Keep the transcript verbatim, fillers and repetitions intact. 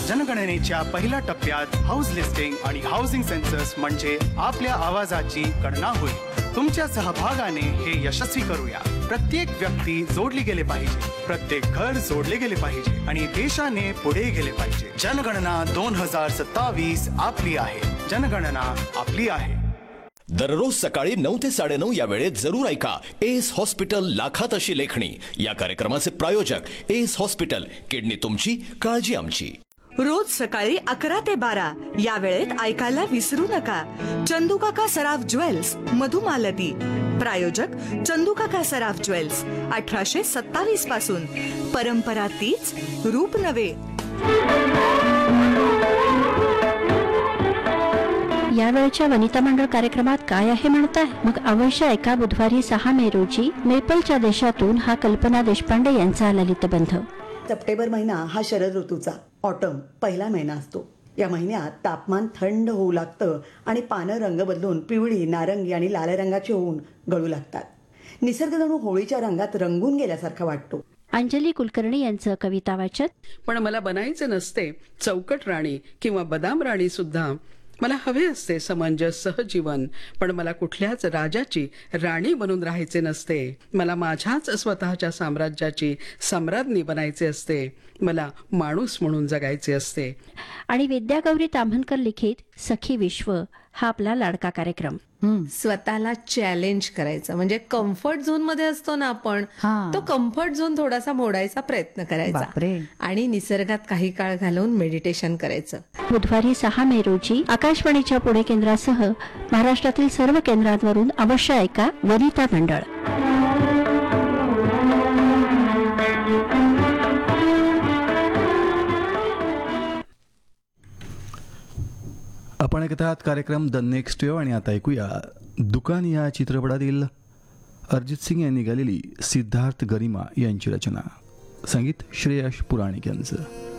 जनगणनेच्या पहिल्या टप्प्यात house listing आणि हाऊसिंग सेन्सस म्हणजे आपल्या आवाजाची गणना होईल. तुमच्या सहभागाने हे यशस्वी करूया. प्रत्येक व्यक्ती जोडली गेले पाहिजे, प्रत्येक घर जोडले गेले पाहिजे आणि देशाने पुढे गेले पाहिजे. जनगणना दोन हजार सत्तावीस आपली आहे. जनगणना आपली आहे. दररोज सकाळी नऊ ते साडेनऊ या वेळेत जरूर ऐका एस हॉस्पिटल लाखात अशी लेखणी. या कार्यक्रमाचे प्रायोजक एस हॉस्पिटल, किडनी तुमची, काळजी आमची. रोज सकाळी अकरा ते बारा या वेळेत ऐकायला विसरू नका. चंदूकाका सराफ ज्वेल्स, मधुमालती. प्रायोजक चंदूकाका सराफ ज्वेल्स. अठराशे सत्तावीस पासून परंपरा तीच, रूप नवे. यावेळच्या वनिता मंडळ कार्यक्रमात काय आहे म्हणताय? मग अवश्य ऐका. बुधवारी सहा मे रोजी मेपलच्या देशातून हा कल्पना देशपांडे यांचा ललितबंध. सप्टेंबर महिना हा शरद ऋतूचा ऑटम पहिला महिना असतो. या महिन्यात तापमान थंड होऊ लागतं आणि पानं रंग बदलून पिवळी, नारंगी आणि लाल रंगाची होऊन गळू लागतात. निसर्ग जणू होळीच्या रंगात रंगून गेल्यासारखा वाटतो. अंजली कुलकर्णी यांचं कविता वाचन. पण मला बनायचे नसते चौकट राणी किंवा बदाम राणी सुद्धा. मला हवे असते समंजस सहजीवन, पण मला कुठल्याच राजाची राणी बनून राहायचे नसते. मला माझ्याच स्वतःच्या साम्राज्याची सम्राज्ञी बनायचे असते. मला माणूस म्हणून जगायचे असते. आणि विद्यागौरी ताम्हनकर लिखित सखी विश्व हा आपला लाडका कार्यक्रम. स्वतःला चॅलेंज करायचं, म्हणजे कम्फर्ट झोन मध्ये असतो ना आपण, तो कम्फर्ट झोन थोडासा मोडायचा प्रयत्न करायचा आणि निसर्गात काही काळ घालवून मेडिटेशन करायचं. बुधवारी सहा मे रोजी आकाशवाणीच्या पुणे केंद्रासह महाराष्ट्रातील सर्व केंद्रांवरून अवश्य ऐका वनिता मंडळ. आपण ऐकत आहात कार्यक्रम द नेक्स्ट वेव आणि आता ऐकूया दुकान या चित्रपटातील अरिजित सिंग यांनी गालेली सिद्धार्थ गरिमा यांची रचना. संगीत श्रेयश पुराणिक यांचं.